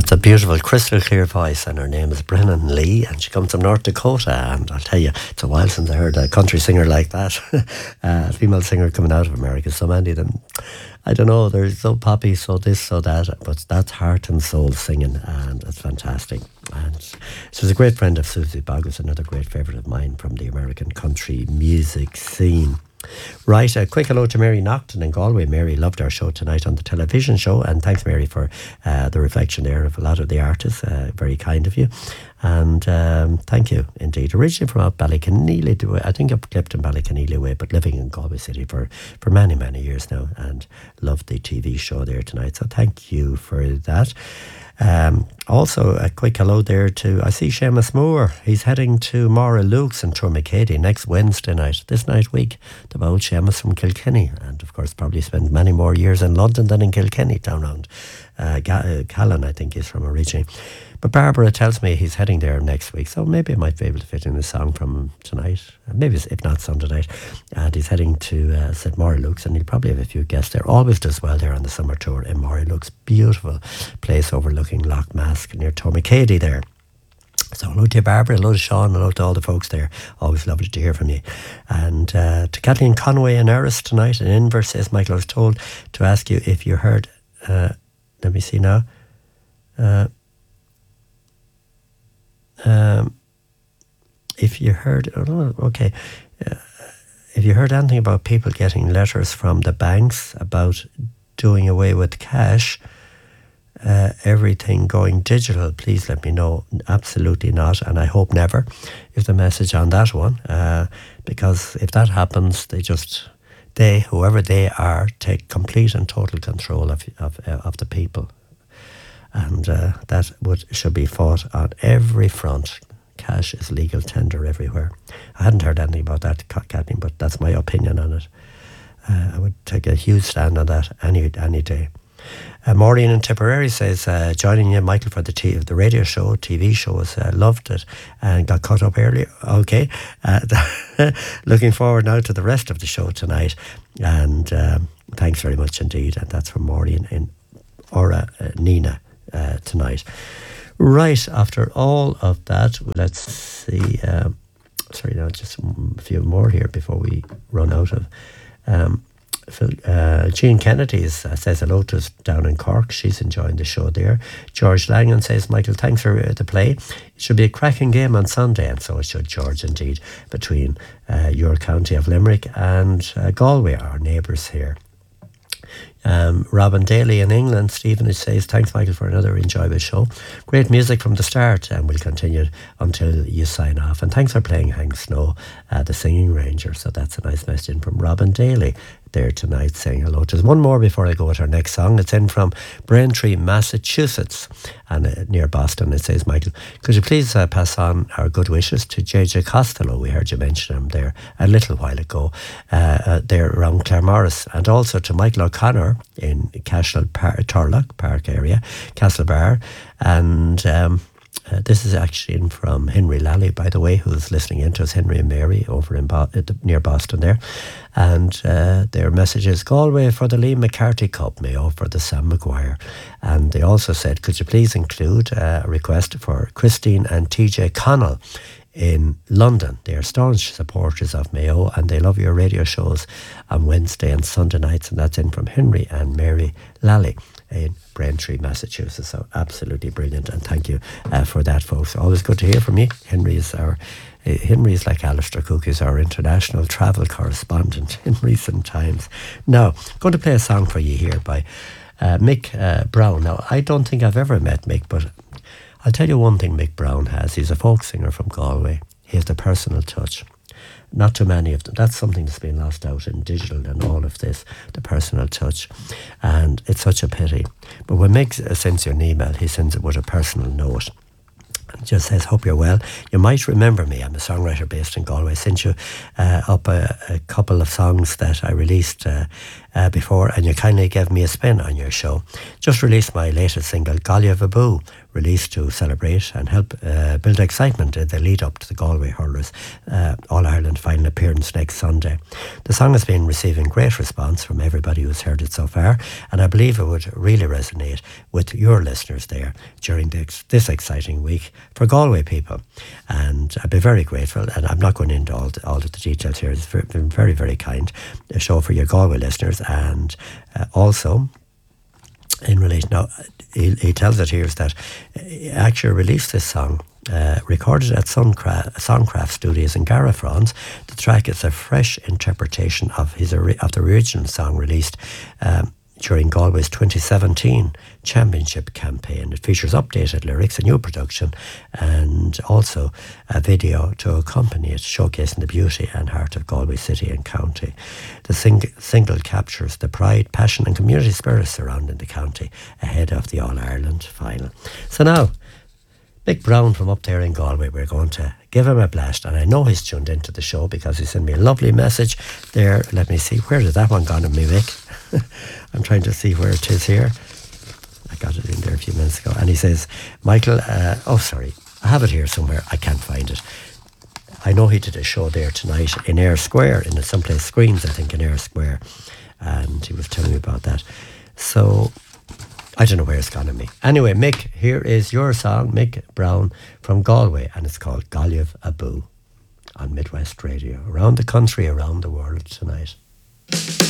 That's a beautiful, crystal clear voice, and her name is Brennan Lee, and she comes from North Dakota. And I'll tell you, it's a while since I heard a country singer like that. A female singer coming out of America. So many of them, I don't know, they're so poppy, so this, so that, but that's heart and soul singing, and it's fantastic. And she was a great friend of Susie Boggess, another great favourite of mine from the American country music scene. Right, a quick hello to Mary Nocton in Galway. Mary loved our show tonight on the television show, and thanks, Mary, for the reflection there of a lot of the artists. Very kind of you, and thank you indeed. Originally from out Ballyconneely, I think I've clipped in Ballyconneely way, but living in Galway City for many, many years now, and loved the TV show there tonight, so thank you for that. Also, a quick hello there to, I see Seamus Moore. He's heading to Mara Luke's in Turmacady next Wednesday night, this night week. The old Seamus from Kilkenny, and of course probably spent many more years in London than in Kilkenny, down around Callan, I think he's from originally. But Barbara tells me he's heading there next week, so maybe I might be able to fit in a song from him tonight, maybe if not Sunday night. And he's heading to St. Mara Luke's, and he'll probably have a few guests there. Always does well there on the summer tour in Mara Luke's. Beautiful place overlooking Loch Mask near Tormacady there. So hello to you, Barbara, hello to Sean, hello to all the folks there. Always lovely to hear from you. And to Kathleen Conway in Erris tonight in Inver, says Michael, I was told to ask you if you heard, let me see now, if you heard, okay, if you heard anything about people getting letters from the banks about doing away with cash, everything going digital, please let me know. Absolutely not, and I hope never, is the message on that one, because if that happens, whoever they are, take complete and total control of the people. And that should be fought on every front. Cash is legal tender everywhere. I hadn't heard anything about that, Kathleen, but that's my opinion on it. I would take a huge stand on that any day. Maureen in Tipperary says, joining you, Michael, for the radio show, TV shows, loved it and got caught up earlier. Okay. Looking forward now to the rest of the show tonight. And thanks very much indeed. And that's from Maureen in Nina tonight. Right, after all of that, let's see. Sorry, now just a few more here before we run out of. Jean Kennedy says hello to us down in Cork. She's enjoying the show there. George Langan says, Michael, thanks for the play. It should be a cracking game on Sunday, and so it should, George, indeed, between your county of Limerick and Galway, our neighbours here. Robin Daly in England, Stephen says, thanks, Michael, for another enjoyable show. Great music from the start, and we'll continue until you sign off. And thanks for playing Hank Snow, the Singing Ranger. So that's a nice message from Robin Daly there tonight, saying hello. There's one more before I go with our next song. It's in from Braintree, Massachusetts, and near Boston. It says, Michael, could you please pass on our good wishes to JJ Costello? We heard you mention him there a little while ago, there around Claremorris, and also to Michael O'Connor in Cashel Turlock Park area, Castlebar, and this is actually in from Henry Lally, by the way, who's listening in to us, Henry and Mary over in near Boston there. And their message is Galway for the Liam McCarthy Cup, Mayo for the Sam Maguire. And they also said, could you please include a request for Christine and TJ Connell in London. They are staunch supporters of Mayo, and they love your radio shows on Wednesday and Sunday nights. And that's in from Henry and Mary Lally in Braintree, Massachusetts. So absolutely brilliant, and thank you for that, folks. Always good to hear from you. Henry is like Alistair Cook, is our international travel correspondent in recent times. Now, I'm going to play a song for you here by Mick Brown. Now, I don't think I've ever met Mick, but I'll tell you one thing Mick Brown has. He's a folk singer from Galway. He has the personal touch. Not too many of them. That's something that's been lost out in digital and all of this, the personal touch. And it's such a pity. But when Mick sends you an email, he sends it with a personal note. It just says, hope you're well. You might remember me. I'm a songwriter based in Galway. I sent you up a couple of songs that I released before, and you kindly gave me a spin on your show. Just released my latest single, Galia Vabu, released to celebrate and help build excitement in the lead up to the Galway Hurlers All-Ireland final appearance next Sunday. The song has been receiving great response from everybody who's heard it so far, and I believe it would really resonate with your listeners there during this exciting week for Galway people. And I'd be very grateful, and I'm not going into all of the details here. It's been very, very kind a show for your Galway listeners. And also in relation, now he tells it here is that he actually released this song recorded at Songcraft Studios in Gara, France. The track is a fresh interpretation of the original song released during Galway's 2017 championship campaign. It features updated lyrics, a new production, and also a video to accompany it, showcasing the beauty and heart of Galway city and county. The single captures the pride, passion and community spirit surrounding the county ahead of the All-Ireland final. So now, Mick Brown from up there in Galway, we're going to give him a blast, and I know he's tuned into the show because he sent me a lovely message there. Let me see, where did that one gone in me, Mick? I'm trying to see where it is here. I got it in there a few minutes ago, and he says, Michael, I have it here somewhere, I can't find it. I know he did a show there tonight in Ayr Square, in someplace Screens, I think, in Ayr Square, and he was telling me about that. So I don't know where it's gone in me. Anyway, Mick, here is your song, Mick Brown from Galway, and it's called Galliv Aboo on Midwest Radio. Around the country, around the world tonight.